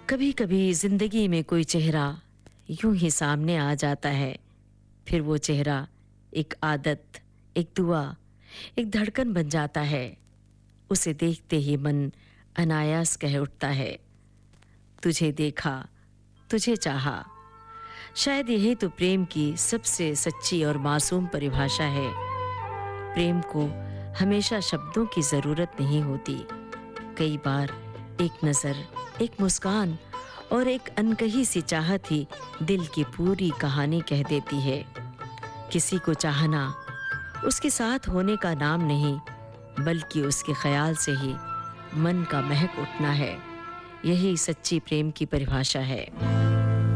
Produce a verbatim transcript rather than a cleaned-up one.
कभी कभी जिंदगी में कोई चेहरा यूं ही सामने आ जाता है, फिर वो चेहरा एक आदत, एक दुआ, एक धड़कन बन जाता है। उसे देखते ही मन अनायास कह उठता है, तुझे देखा, तुझे चाहा। शायद यही तो प्रेम की सबसे सच्ची और मासूम परिभाषा है। प्रेम को हमेशा शब्दों की जरूरत नहीं होती। कई बार एक नजर, एक मुस्कान और एक अनकही सी चाहत ही दिल की पूरी कहानी कह देती है। किसी को चाहना उसके साथ होने का नाम नहीं, बल्कि उसके ख्याल से ही मन का महक उठना है। यही सच्ची प्रेम की परिभाषा है।